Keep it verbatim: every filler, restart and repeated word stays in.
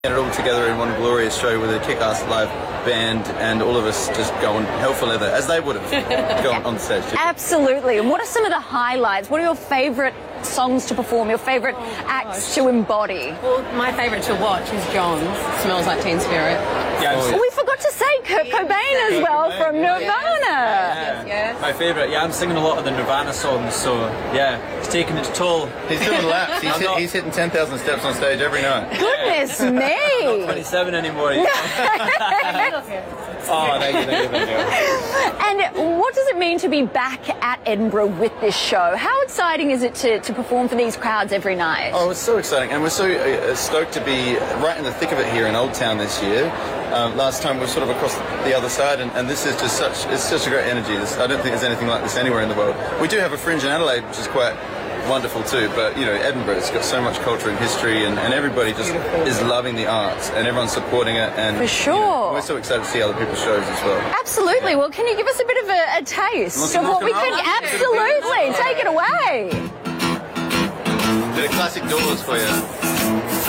Get it all together in one glorious show with a kick-ass live band, and all of us just going hell for leather, as they would have gone on stage. Absolutely. And what are some of the highlights? What are your favourite songs to perform, your favourite oh, acts to embody? Well, my favourite to watch is John's, Smells Like Teen Spirit. Yeah, oh, we forgot to say Kurt Cobain as Kurt well Cobain, from yeah. Nirvana. Yes, yes. My favourite, yeah, I'm singing a lot of the Nirvana songs, so yeah, it's taking its toll. He's doing laps. He's, hit, not, he's hitting ten thousand steps on stage every night. Goodness me! I'm not twenty-seven anymore. oh, thank you, thank you, thank you. And what does it mean to be back at Edinburgh with this show? How exciting is it to, to perform for these crowds every night? Oh, it's so exciting, and we're so uh, stoked to be right in the thick of it here in Old Town this year. Um, last time we were sort of across the other side, and, and this is just such, it's such a great energy. This, I don't think there's anything like this anywhere in the world. We do have a fringe in Adelaide, which is quite wonderful too, but you know, Edinburgh, it's got so much culture and history, and, and everybody just Beautiful. is loving the arts, and everyone's supporting it, and for sure, you know, we're so excited to see other people's shows as well. Absolutely. Well, can you give us a bit of a, a taste of what we can? Absolutely, take it away. Bit of classic Doors for you.